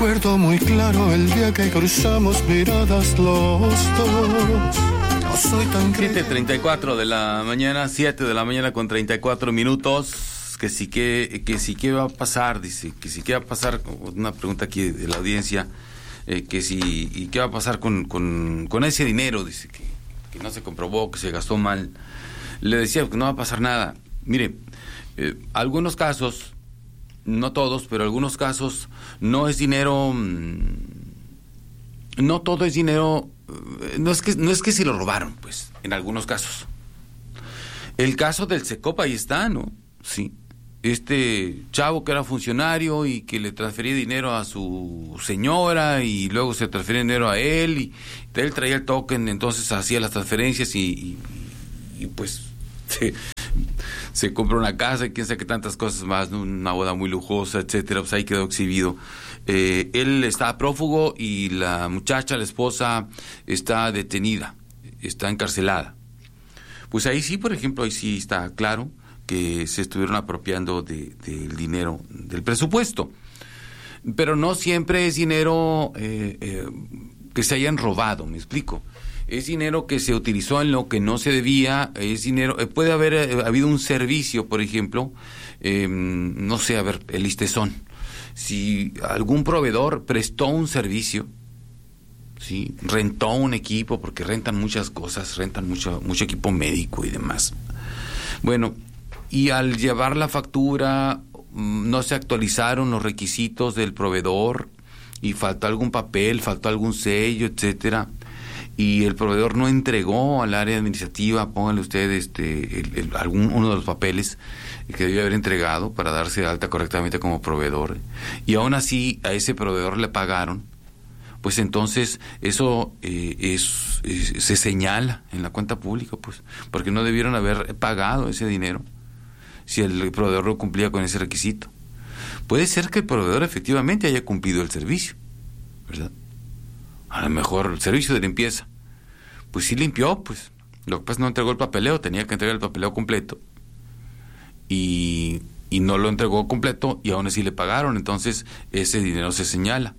Recuerdo muy claro el día que cruzamos miradas los dos. No soy tan 7:34 de la mañana, 7 de la mañana con 34 minutos. Que sí que va a pasar, dice, que sí que va a pasar, una pregunta aquí de la audiencia, que sí, y qué va a pasar con ese dinero, dice, que no se comprobó, que se gastó mal. Le decía que no va a pasar nada. Mire, algunos casos, no todos, pero algunos casos, no es dinero, no todo es dinero, no es que se lo robaron, pues, en algunos casos. El caso del Secop, ahí está, ¿no? Sí. Este chavo que era funcionario y que le transfería dinero a su señora y luego se transfería dinero a él y él traía el token, entonces hacía las transferencias y pues se compró una casa y quién sabe qué tantas cosas más, ¿no? Una boda muy lujosa, etcétera, pues ahí quedó exhibido. Él está prófugo y la muchacha, la esposa, está detenida, está encarcelada. Pues ahí sí, por ejemplo, ahí sí está claro que se estuvieron apropiando del dinero del presupuesto. Pero no siempre es dinero que se hayan robado, me explico. Es dinero que se utilizó en lo que no se debía, es dinero, puede haber habido un servicio, por ejemplo, no sé, a ver, el listezón. Si algún proveedor prestó un servicio, ¿sí? Rentó un equipo, porque rentan muchas cosas, rentan mucho equipo médico y demás. Bueno, y al llevar la factura no se actualizaron los requisitos del proveedor y faltó algún papel, faltó algún sello, etcétera, y el proveedor no entregó al área administrativa, póngale usted uno de los papeles que debió haber entregado para darse de alta correctamente como proveedor, y aún así a ese proveedor le pagaron, pues entonces eso se señala en la cuenta pública, pues, porque no debieron haber pagado ese dinero si el proveedor no cumplía con ese requisito. Puede ser que el proveedor efectivamente haya cumplido el servicio, ¿verdad? A lo mejor el servicio de limpieza, pues sí limpió, pues lo que pasa es que no entregó el papeleo, tenía que entregar el papeleo completo y no lo entregó completo y aún así le pagaron, entonces ese dinero se señala.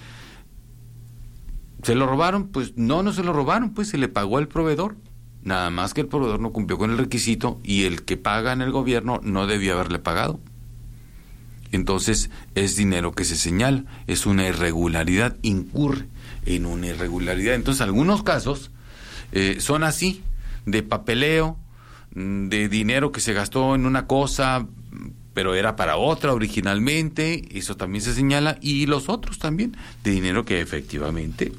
¿Se lo robaron? Pues no se lo robaron, pues se le pagó al proveedor. Nada más que el proveedor no cumplió con el requisito y el que paga en el gobierno no debía haberle pagado. Entonces es dinero que se señala, es una irregularidad, incurre en una irregularidad. Entonces algunos casos son así, de papeleo, de dinero que se gastó en una cosa, pero era para otra originalmente, eso también se señala, y los otros también, de dinero que efectivamente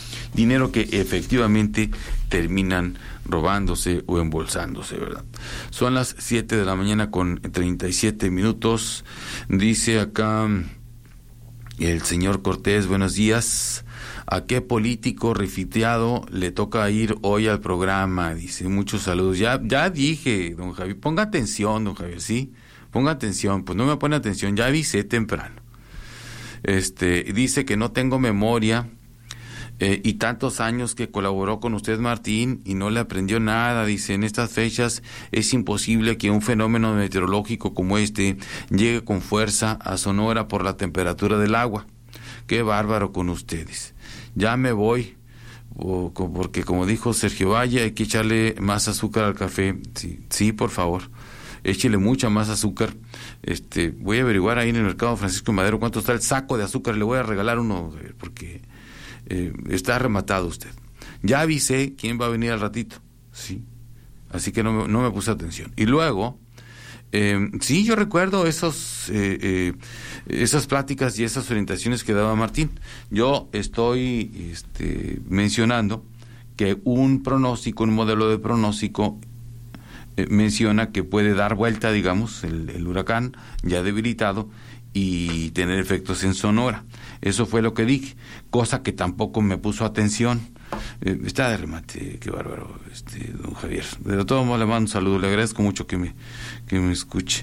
terminan robándose o embolsándose, ¿verdad? Son las 7 de la mañana con 37 minutos. Dice acá el señor Cortés, buenos días. ¿A qué político refiteado le toca ir hoy al programa? Dice, muchos saludos. Ya dije, don Javier, ponga atención, don Javier, ¿sí? Ponga atención, pues no me pone atención, ya avisé temprano. Dice que no tengo memoria. Y tantos años que colaboró con usted, Martín, y no le aprendió nada. Dice, en estas fechas es imposible que un fenómeno meteorológico como este llegue con fuerza a Sonora por la temperatura del agua. Qué bárbaro con ustedes. Ya me voy, porque como dijo Sergio Valle, hay que echarle más azúcar al café. Sí, por favor, échele mucha más azúcar. Voy a averiguar ahí en el mercado Francisco Madero cuánto está el saco de azúcar. Le voy a regalar uno, porque está rematado usted. Ya avisé quién va a venir al ratito, sí, así que no me puse atención. Y luego, sí, yo recuerdo esas pláticas y esas orientaciones que daba Martín. Yo estoy mencionando que un modelo de pronóstico menciona que puede dar vuelta, digamos, el huracán ya debilitado y tener efectos en Sonora. Eso fue lo que dije, cosa que tampoco me puso atención. Está de remate, qué bárbaro, don Javier. De todos modos le mando un saludo, le agradezco mucho que me escuche.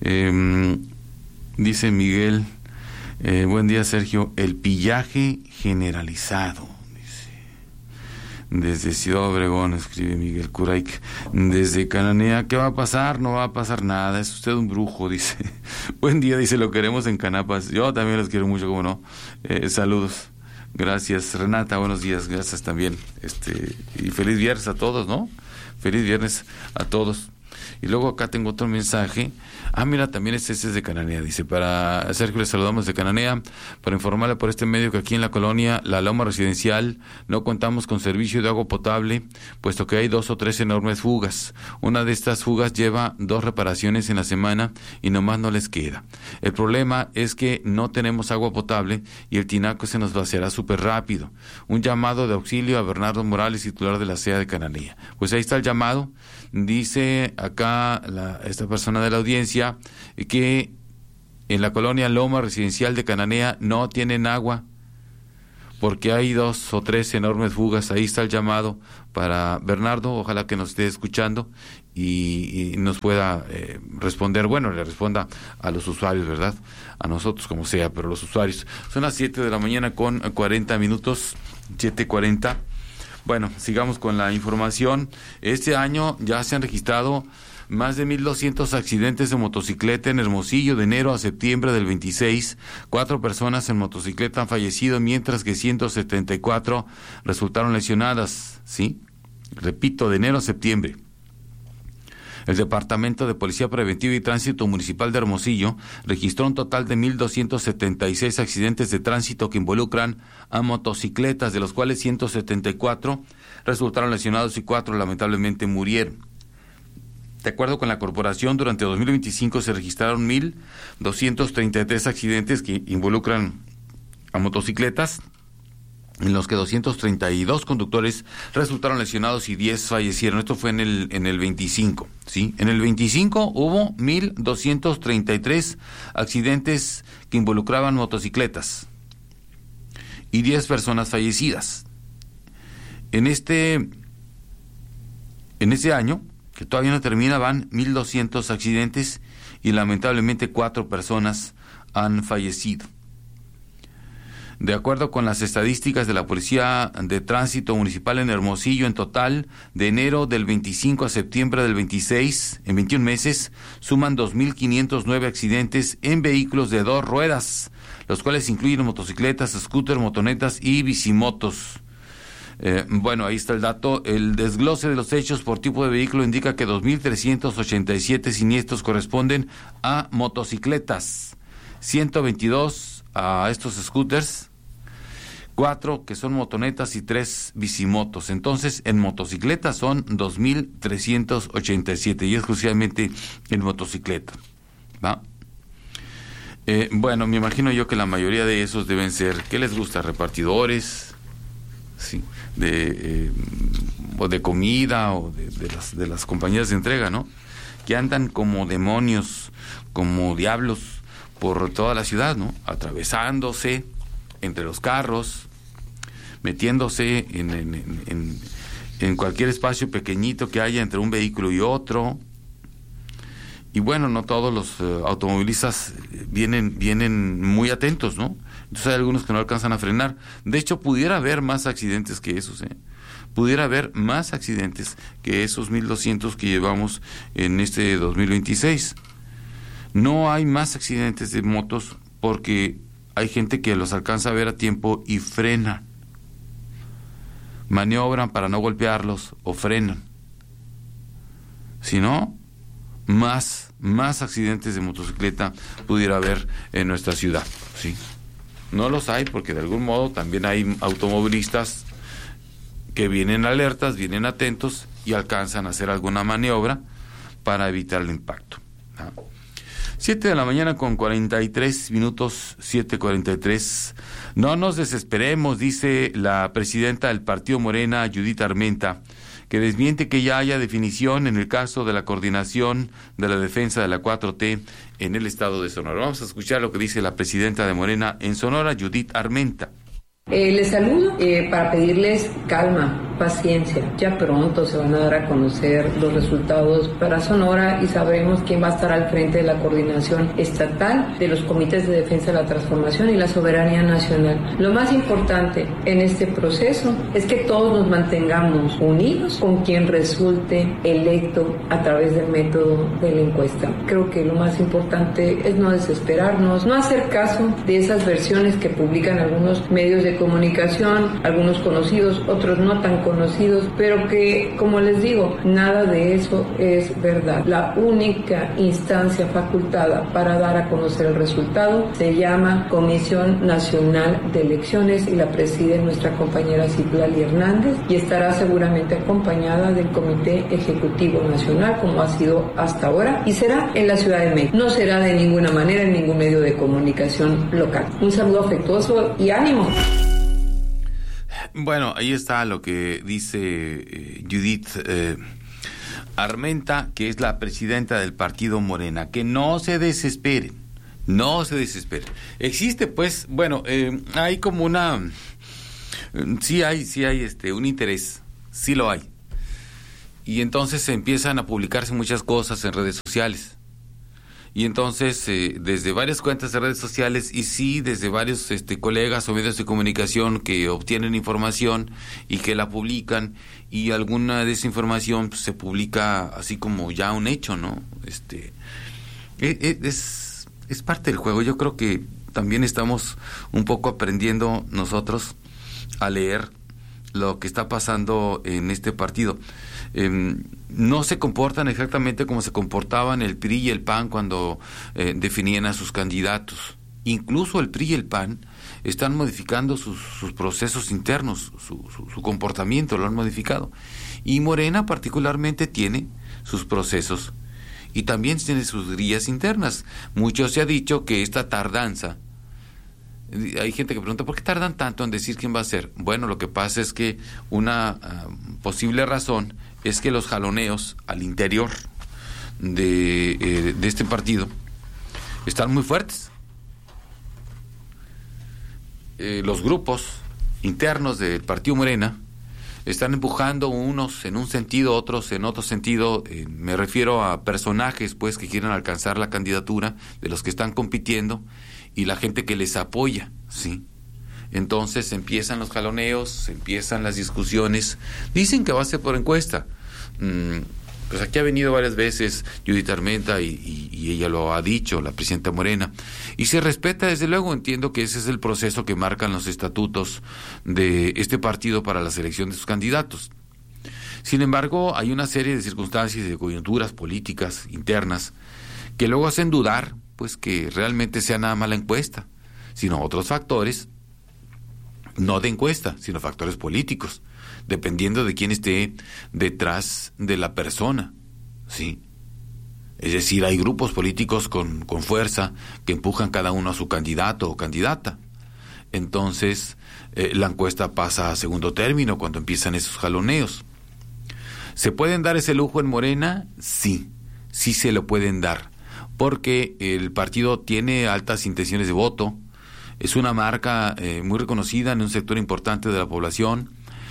Dice Miguel, buen día Sergio, el pillaje generalizado. Desde Ciudad Obregón, escribe Miguel Curaik. Desde Cananea, ¿qué va a pasar? No va a pasar nada, es usted un brujo, dice. Buen día, dice, lo queremos en Canapas. Yo también los quiero mucho, cómo no. Saludos. Gracias, Renata, buenos días, gracias también. Y feliz viernes a todos, ¿no? Feliz viernes a todos. Y luego acá tengo otro mensaje. Mira, también este es de Cananea. Dice, para Sergio, le saludamos de Cananea, para informarle por este medio que aquí en la colonia La Loma Residencial no contamos con servicio de agua potable, puesto que hay 2 o 3 enormes fugas. Una de estas fugas lleva 2 reparaciones en la semana y nomás no les queda. El problema es que no tenemos agua potable y el tinaco se nos vaciará súper rápido. Un llamado de auxilio a Bernardo Morales, titular de la CEA de Cananea. Pues ahí está el llamado. Dice acá esta persona de la audiencia que en la colonia Loma Residencial de Cananea no tienen agua porque hay 2 o 3 enormes fugas. Ahí está el llamado para Bernardo, ojalá que nos esté escuchando y nos pueda responder, le responda a los usuarios, ¿verdad? A nosotros como sea, pero los usuarios. Son las 7 de la mañana con 40 minutos, 7:40. Bueno, sigamos con la información. Este año ya se han registrado más de 1,200 accidentes de motocicleta en Hermosillo de enero a septiembre del 26. 4 personas en motocicleta han fallecido, mientras que 174 resultaron lesionadas, ¿sí? Repito, de enero a septiembre. El Departamento de Policía Preventiva y Tránsito Municipal de Hermosillo registró un total de 1,276 accidentes de tránsito que involucran a motocicletas, de los cuales 174 resultaron lesionados y 4 lamentablemente murieron. De acuerdo con la corporación, durante 2025 se registraron 1,233 accidentes que involucran a motocicletas, en los que 232 conductores resultaron lesionados y 10 fallecieron. Esto fue en el 25, ¿sí? En el 25 hubo 1,233 accidentes que involucraban motocicletas y 10 personas fallecidas. En este año, que todavía no termina, van 1,200 accidentes y lamentablemente 4 personas han fallecido. De acuerdo con las estadísticas de la Policía de Tránsito Municipal en Hermosillo, en total, de enero del 25 a septiembre del 26, en 21 meses, suman 2,509 accidentes en vehículos de 2 ruedas, los cuales incluyen motocicletas, scooters, motonetas y bicimotos. Ahí está el dato. El desglose de los hechos por tipo de vehículo indica que 2,387 siniestros corresponden a motocicletas, 122 a estos scooters, 4 que son motonetas y 3 bicimotos. Entonces, en motocicletas son 2,387 y exclusivamente en motocicleta, ¿va? Me imagino yo que la mayoría de esos deben ser, ¿qué les gusta? Repartidores, sí, de comida o de las compañías de entrega, ¿no? Que andan como demonios, como diablos por toda la ciudad, ¿no? Atravesándose entre los carros, metiéndose en cualquier espacio pequeñito que haya entre un vehículo y otro. Y no todos los automovilistas vienen muy atentos, ¿no? Entonces hay algunos que no alcanzan a frenar. De hecho, pudiera haber más accidentes que esos, Pudiera haber más accidentes que esos 1,200 que llevamos en este 2026. No hay más accidentes de motos porque hay gente que los alcanza a ver a tiempo y frena. Maniobran para no golpearlos o frenan. Si no, más accidentes de motocicleta pudiera haber en nuestra ciudad, ¿sí? No los hay porque de algún modo también hay automovilistas que vienen alertas, vienen atentos y alcanzan a hacer alguna maniobra para evitar el impacto, ¿no? 7 de la mañana con 43 minutos, 7:43. No nos desesperemos, dice la presidenta del Partido Morena, Judith Armenta, que desmiente que ya haya definición en el caso de la coordinación de la defensa de la 4T en el estado de Sonora. Vamos a escuchar lo que dice la presidenta de Morena en Sonora, Judith Armenta. Les saludo para pedirles calma. paciencia. Ya pronto se van a dar a conocer los resultados para Sonora y sabremos quién va a estar al frente de la coordinación estatal, de los comités de defensa de la transformación y la soberanía nacional. Lo más importante en este proceso es que todos nos mantengamos unidos con quien resulte electo a través del método de la encuesta. Creo que lo más importante es no desesperarnos, no hacer caso de esas versiones que publican algunos medios de comunicación, algunos conocidos, otros no tan conocidos, pero que, como les digo, nada de eso es verdad. La única instancia facultada para dar a conocer el resultado se llama Comisión Nacional de Elecciones y la preside nuestra compañera Citlali Hernández y estará seguramente acompañada del Comité Ejecutivo Nacional, como ha sido hasta ahora, y será en la Ciudad de México. No será de ninguna manera en ningún medio de comunicación local. Un saludo afectuoso y ánimo. Bueno, ahí está lo que dice Judith Armenta, que es la presidenta del partido Morena. Que no se desesperen, no se desesperen. Existe, pues, bueno, hay como una... Sí hay un interés, sí lo hay. Y entonces empiezan a publicarse muchas cosas en redes sociales. Y entonces, desde varias cuentas de redes sociales y sí, desde varios colegas o medios de comunicación que obtienen información y que la publican, y alguna de esa información pues, se publica así como ya un hecho, ¿no? Es parte del juego. Yo creo que también estamos un poco aprendiendo nosotros a leer lo que está pasando en este partido. No se comportan exactamente como se comportaban el PRI y el PAN cuando definían a sus candidatos. Incluso el PRI y el PAN están modificando sus procesos internos, su comportamiento lo han modificado. Y Morena particularmente tiene sus procesos y también tiene sus grillas internas. Mucho se ha dicho que esta tardanza, hay gente que pregunta, ¿por qué tardan tanto en decir quién va a ser? Bueno, lo que pasa es que una posible razón es que los jaloneos al interior de este partido están muy fuertes. Los grupos internos del partido Morena están empujando unos en un sentido, otros en otro sentido. Me refiero a personajes pues que quieren alcanzar la candidatura de los que están compitiendo y la gente que les apoya, ¿sí? Entonces empiezan los jaloneos, empiezan las discusiones. Dicen que va a ser por encuesta. Pues aquí ha venido varias veces Judith Armenta y ella lo ha dicho, la presidenta Morena. Y se respeta, desde luego. Entiendo que ese es el proceso que marcan los estatutos de este partido para la selección de sus candidatos. Sin embargo, hay una serie de circunstancias y de coyunturas políticas internas que luego hacen dudar pues que realmente sea nada más la encuesta, sino otros factores, no de encuesta, sino factores políticos, dependiendo de quién esté detrás de la persona, ¿sí? Es decir, hay grupos políticos con fuerza que empujan cada uno a su candidato o candidata. Entonces, la encuesta pasa a segundo término cuando empiezan esos jaloneos. ¿Se pueden dar ese lujo en Morena? Sí se lo pueden dar, porque el partido tiene altas intenciones de voto, es una marca muy reconocida en un sector importante de la población.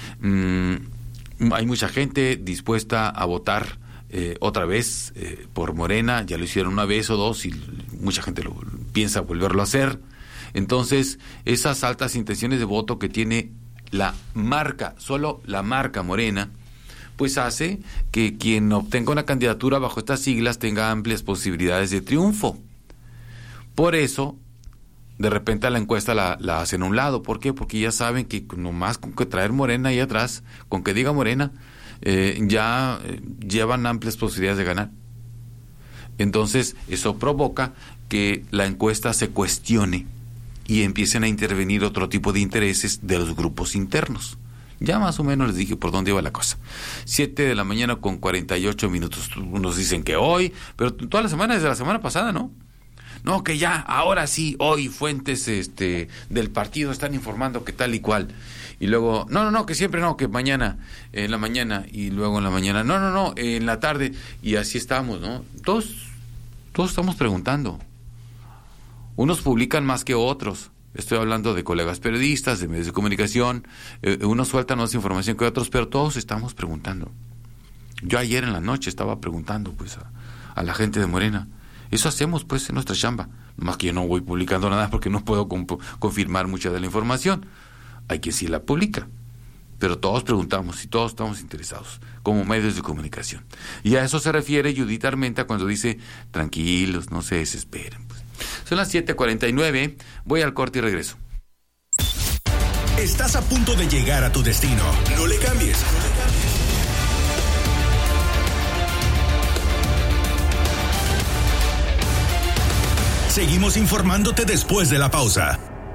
Hay mucha gente dispuesta a votar otra vez por Morena, ya lo hicieron una vez o dos y mucha gente piensa volverlo a hacer. Entonces, esas altas intenciones de voto que tiene la marca, solo la marca Morena, pues hace que quien obtenga una candidatura bajo estas siglas tenga amplias posibilidades de triunfo. Por eso, de repente a la encuesta la hacen a un lado. ¿Por qué? Porque ya saben que nomás con que traer Morena ahí atrás, con que diga Morena, ya llevan amplias posibilidades de ganar. Entonces, eso provoca que la encuesta se cuestione y empiecen a intervenir otro tipo de intereses de los grupos internos. Ya más o menos les dije por dónde iba la cosa. 7:48 a.m. Unos dicen que hoy, pero toda la semana, desde la semana pasada, ¿no? No, que ya, ahora sí, hoy fuentes del partido están informando que tal y cual. Y luego, no, que siempre no, que mañana, en la mañana, y luego en la mañana, no, en la tarde, y así estamos, ¿no? Todos estamos preguntando. Unos publican más que otros, Estoy hablando de colegas periodistas, de medios de comunicación. Unos sueltan más información que otros, pero todos estamos preguntando. Yo ayer en la noche estaba preguntando pues a la gente de Morena. Eso hacemos pues en nuestra chamba. Más que yo no voy publicando nada porque no puedo confirmar mucha de la información. Hay quien sí la publica. Pero todos preguntamos y todos estamos interesados como medios de comunicación. Y a eso se refiere Judith Armenta cuando dice, tranquilos, no se desesperen. Pues. Son las 7:49, voy al corte y regreso. Estás a punto de llegar a tu destino. No le cambies. Seguimos informándote después de la pausa.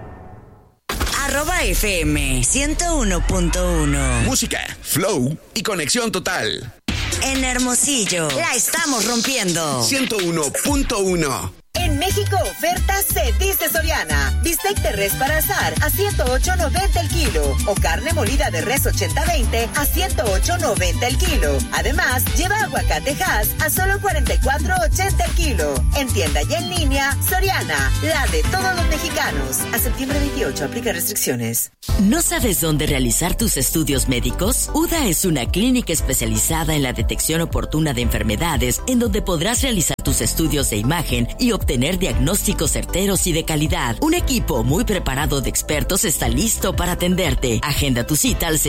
@FM 101.1. Música, flow y conexión total. En Hermosillo, la estamos rompiendo. 101.1. En México, oferta se dice Soriana. Bistec de res para asar a $108.90 el kilo. O carne molida de res 80-20 a $108.90 el kilo. Además, lleva aguacate Hass a solo $44.80 el kilo. En tienda y en línea, Soriana, la de todos los mexicanos. A septiembre 28, aplica restricciones. ¿No sabes dónde realizar tus estudios médicos? UDA es una clínica especializada en la detección oportuna de enfermedades, en donde podrás realizar tus estudios de imagen y obtener diagnósticos certeros y de calidad. Un equipo muy preparado de expertos está listo para atenderte. Agenda tu cita al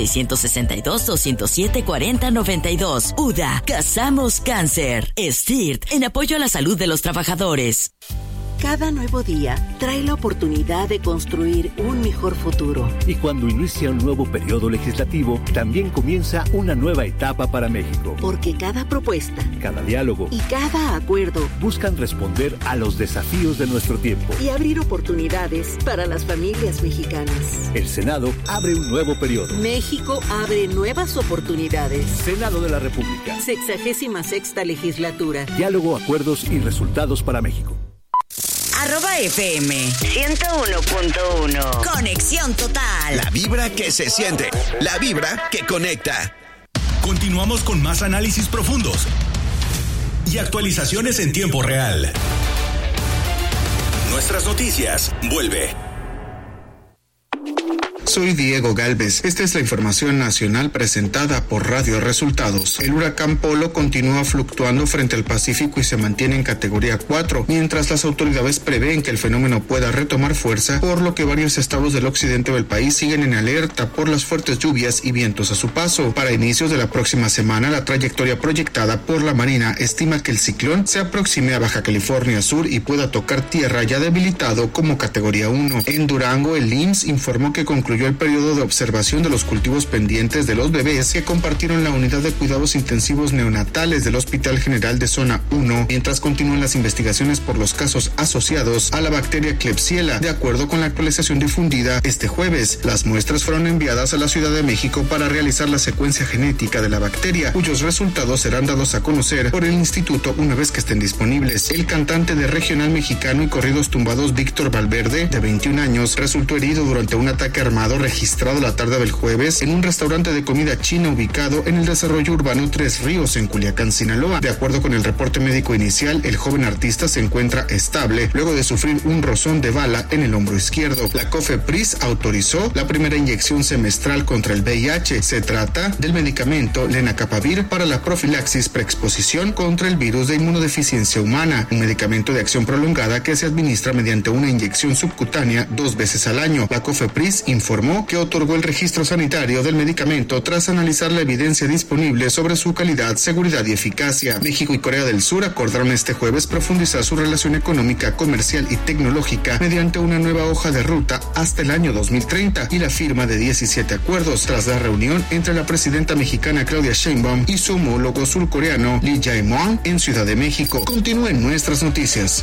662-207-4092. UDA, cazamos cáncer. STIRT, en apoyo a la salud de los trabajadores. Cada nuevo día trae la oportunidad de construir un mejor futuro. Y cuando inicia un nuevo periodo legislativo, también comienza una nueva etapa para México. Porque cada propuesta, cada diálogo y cada acuerdo buscan responder a los desafíos de nuestro tiempo y abrir oportunidades para las familias mexicanas. El Senado abre un nuevo periodo. México abre nuevas oportunidades. Senado de la República. 66ª legislatura. Diálogo, acuerdos y resultados para México. @FM 101.1. Conexión total. La vibra que se siente. La vibra que conecta. Continuamos con más análisis profundos y actualizaciones en tiempo real. Nuestras noticias. Vuelve. Soy Diego Galvez. Esta es la información nacional presentada por Radio Resultados. El huracán Polo continúa fluctuando frente al Pacífico y se mantiene en categoría 4, mientras las autoridades prevén que el fenómeno pueda retomar fuerza, por lo que varios estados del occidente del país siguen en alerta por las fuertes lluvias y vientos a su paso. Para inicios de la próxima semana, la trayectoria proyectada por la Marina estima que el ciclón se aproxime a Baja California Sur y pueda tocar tierra ya debilitado como categoría 1. En Durango, el IMSS informó que concluyó el periodo de observación de los cultivos pendientes de los bebés que compartieron la unidad de cuidados intensivos neonatales del Hospital General de Zona 1, mientras continúan las investigaciones por los casos asociados a la bacteria Klebsiella. De acuerdo con la actualización difundida este jueves, las muestras fueron enviadas a la Ciudad de México para realizar la secuencia genética de la bacteria, cuyos resultados serán dados a conocer por el instituto una vez que estén disponibles. El cantante de regional mexicano y corridos tumbados Víctor Valverde, de 21 años, resultó herido durante un ataque armado registrado la tarde del jueves en un restaurante de comida china ubicado en el desarrollo urbano Tres Ríos, en Culiacán, Sinaloa. De acuerdo con el reporte médico inicial, el joven artista se encuentra estable luego de sufrir un rozón de bala en el hombro izquierdo. La COFEPRIS autorizó la primera inyección semestral contra el VIH. Se trata del medicamento Lenacapavir para la profilaxis preexposición contra el virus de inmunodeficiencia humana, un medicamento de acción prolongada que se administra mediante una inyección subcutánea 2 veces al año. La COFEPRIS informó que otorgó el registro sanitario del medicamento tras analizar la evidencia disponible sobre su calidad, seguridad y eficacia. México y Corea del Sur acordaron este jueves profundizar su relación económica, comercial y tecnológica mediante una nueva hoja de ruta hasta el año 2030 y la firma de 17 acuerdos tras la reunión entre la presidenta mexicana Claudia Sheinbaum y su homólogo surcoreano Lee Jae-myung en Ciudad de México. Continúen nuestras noticias.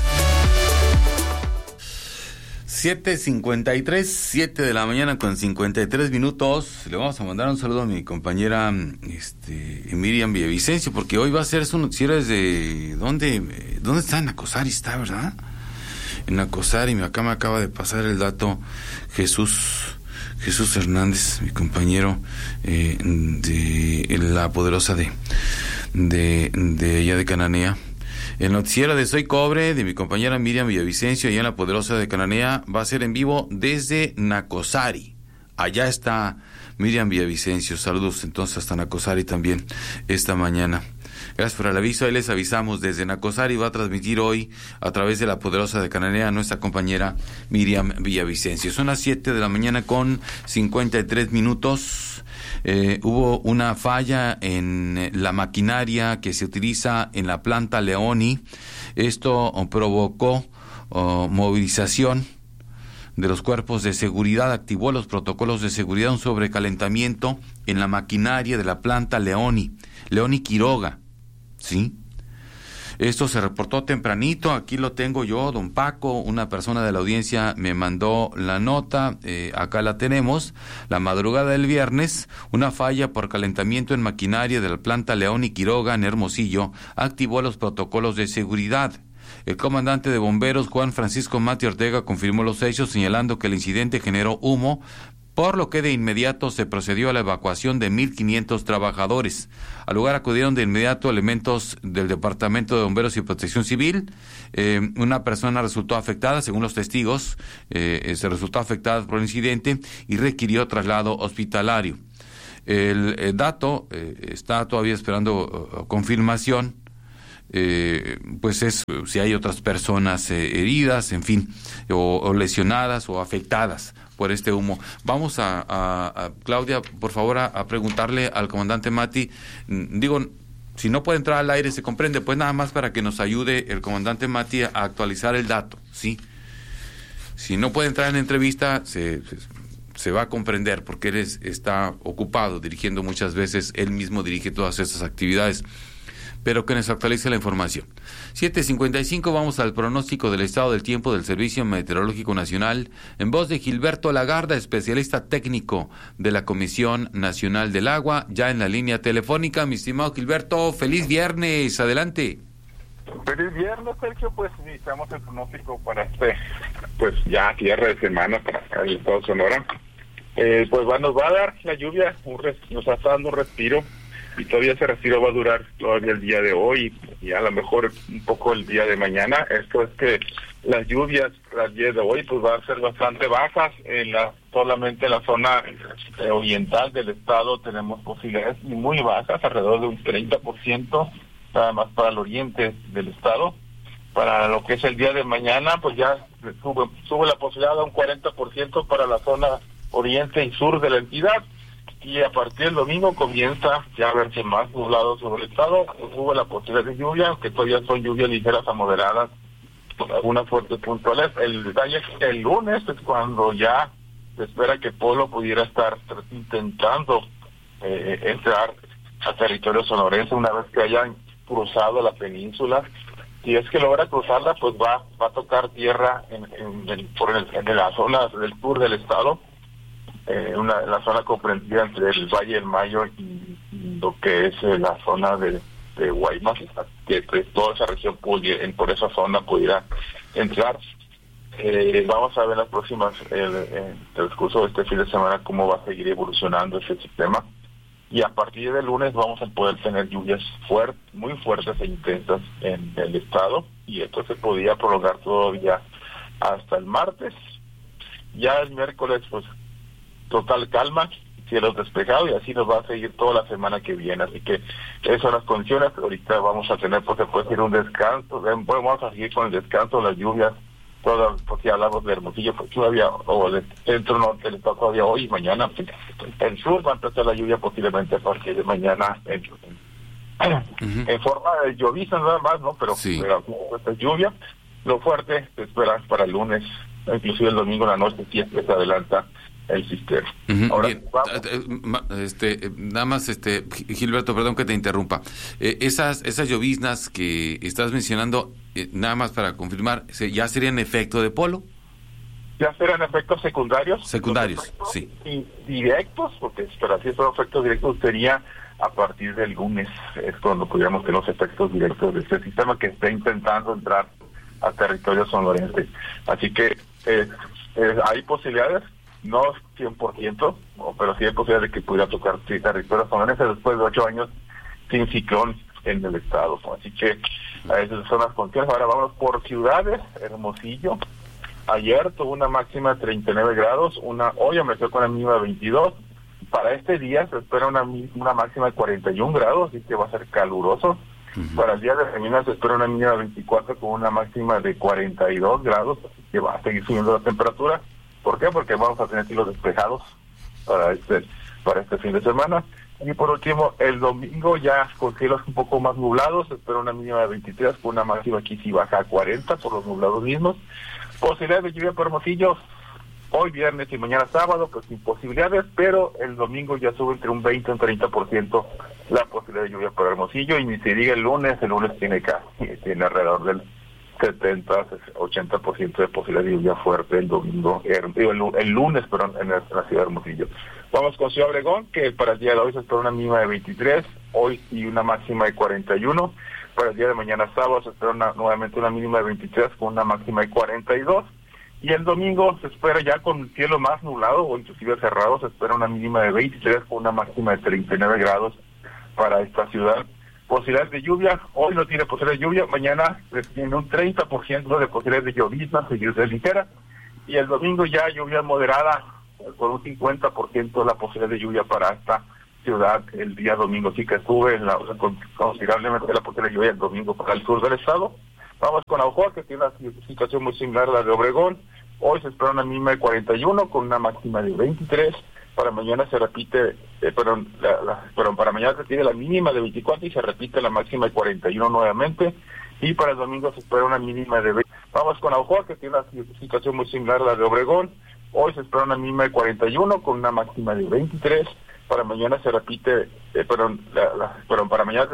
7:53, 7 de la mañana con 53 minutos. Le vamos a mandar un saludo a mi compañera Miriam Villavicencio, porque hoy va a ser su noticiero desde... ¿Dónde está? En Nacosari está, ¿verdad? En Nacosari, acá me acaba de pasar el dato Jesús Hernández, mi compañero de la poderosa de allá de Cananea. El noticiero de Soy Cobre, de mi compañera Miriam Villavicencio, allá en la Poderosa de Cananea, va a ser en vivo desde Nacosari. Allá está Miriam Villavicencio. Saludos entonces hasta Nacosari también esta mañana. Gracias por el aviso. Ahí les avisamos, desde Nacosari va a transmitir hoy a través de la Poderosa de Cananea nuestra compañera Miriam Villavicencio. Son las 7 de la mañana con 53 minutos. Hubo una falla en la maquinaria que se utiliza en la planta Leoni. Esto provocó movilización de los cuerpos de seguridad, activó los protocolos de seguridad, un sobrecalentamiento en la maquinaria de la planta Leoni Quiroga, ¿sí? Esto se reportó tempranito, aquí lo tengo yo, don Paco, una persona de la audiencia me mandó la nota, acá la tenemos, la madrugada del viernes, una falla por calentamiento en maquinaria de la planta Leoni Quiroga en Hermosillo activó los protocolos de seguridad. El comandante de bomberos, Juan Francisco Mati Ortega, confirmó los hechos, señalando que el incidente generó humo, por lo que de inmediato se procedió a la evacuación de 1,500 trabajadores. Al lugar acudieron de inmediato elementos del Departamento de Bomberos y Protección Civil. Una persona resultó afectada, según los testigos, se resultó afectada por el incidente y requirió traslado hospitalario. El dato está todavía esperando confirmación. Pues es si hay otras personas heridas, en fin, o lesionadas o afectadas por este humo. Vamos a Claudia, por favor, a preguntarle al comandante Mati, digo, si no puede entrar al aire, se comprende, pues nada más para que nos ayude el comandante Mati a actualizar el dato, ¿sí? Si no puede entrar en entrevista, se va a comprender, porque él está ocupado dirigiendo muchas veces, él mismo dirige todas estas actividades, pero que nos actualice la información. 7:55, vamos al pronóstico del estado del tiempo del Servicio Meteorológico Nacional, en voz de Gilberto Lagarda, especialista técnico de la Comisión Nacional del Agua, ya en la línea telefónica. Mi estimado Gilberto, feliz viernes, adelante. Feliz viernes, Sergio. Pues iniciamos el pronóstico para pues ya cierre de semana para acá en el estado de Sonora. Pues nos va a dar la lluvia, nos está dando un respiro, y todavía ese respiro va a durar todavía el día de hoy y a lo mejor un poco el día de mañana. Esto es que las lluvias al día de hoy pues van a ser bastante bajas, solamente en la zona oriental del estado tenemos posibilidades muy bajas, alrededor de un 30%, nada más para el oriente del estado. Para lo que es el día de mañana, pues ya sube la posibilidad de un 40% para la zona oriente y sur de la entidad. Y a partir del domingo comienza ya a verse más nublado sobre el estado, sube la posibilidad de lluvia, aunque todavía son lluvias ligeras a moderadas, con algunas fuertes puntuales. El detalle es que el lunes es cuando ya se espera que Polo pudiera estar intentando entrar a territorio sonorense una vez que hayan cruzado la península. Si es que logra cruzarla, pues va a tocar tierra en la zona del sur del estado, la zona comprendida entre el Valle del Mayo y lo que es la zona de Guaymas, que toda esa región por esa zona pudiera entrar. Vamos a ver las próximas, el transcurso de este fin de semana, cómo va a seguir evolucionando ese sistema, y a partir del lunes vamos a poder tener lluvias muy fuertes e intensas en el estado, y esto se podía prolongar todavía hasta el martes. Ya el miércoles, pues total calma, cielos despejados, y así nos va a seguir toda la semana que viene. Así que esas son las condiciones. Ahorita vamos a tener, pues se puede decir, un descanso. Vamos a seguir con el descanso, las lluvias, porque hablamos de Hermosillo, pues todavía, o del centro norte del estado todavía hoy y mañana. El sur va a empezar la lluvia posiblemente a partir de mañana, en forma de llovizna nada más, ¿no? Pero lluvia. Lo fuerte se espera para el lunes, inclusive el domingo en la noche, si es que se adelanta el sistema. Ahora, nada más, Gilberto, perdón que te interrumpa. Esas lloviznas que estás mencionando, nada más para confirmar, ¿ya serían efecto de Polo? Ya serán efectos secundarios. Secundarios, sí. Directos, porque para si son efectos directos sería a partir del lunes, es cuando podríamos tener los efectos directos de este sistema que está intentando entrar a territorio sonorense. Así que hay posibilidades, no 100%, pero sí hay posibilidad de que pudiera tocar territorio sonorense después de 8 años sin ciclón en el estado. Así que a esas son las condiciones. Ahora vamos por ciudades. Hermosillo, ayer tuvo una máxima de 39 grados, hoy amaneció con una mínima de 22. Para este día se espera una máxima de 41 grados, así que va a ser caluroso. Para el día de mañana se espera una mínima de 24 con una máxima de 42 grados, así que va a seguir subiendo la temperatura. ¿Por qué? Porque vamos a tener cielos despejados para este fin de semana. Y por último, el domingo ya con cielos un poco más nublados, se espera una mínima de 23 con una máxima aquí sí baja a 40 por los nublados mismos. Posibilidades de lluvia por Hermosillo hoy viernes y mañana sábado, pues sin posibilidades, pero el domingo ya sube entre un 20 y un 30% la posibilidad de lluvia por Hermosillo, y ni se diga el lunes tiene alrededor del 70-80% de posibilidad de lluvia fuerte el domingo, el lunes, en la ciudad de Hermosillo. Vamos con Ciudad Obregón, que para el día de hoy se espera una mínima de 23, hoy y una máxima de 41. Para el día de mañana sábado se espera nuevamente una mínima de 23 con una máxima de 42. Y el domingo se espera ya con el cielo más nublado o inclusive cerrado, se espera una mínima de 23 con una máxima de 39 grados para esta ciudad. Posibilidades de lluvia, hoy no tiene posibilidad de lluvia, mañana tiene un 30% de posibilidades de llovizna, de ligera, y el domingo ya lluvia moderada, con un 50% de la posibilidad de lluvia para esta ciudad el día domingo. Así que sube considerablemente la posibilidad de lluvia el domingo para el sur del estado. Vamos con Oaxaca, que tiene una situación muy similar a la de Obregón. Hoy se espera una mínima de 41 con una máxima de 23. Para mañana se repite, para mañana se tiene la mínima de 24 y se repite la máxima de 41 nuevamente. Y para el domingo se espera una mínima de 20. Vamos con Oaxaca, que tiene una situación muy similar a la de Obregón. Hoy se espera una mínima de 41 con una máxima de 23. Para mañana se repite, para mañana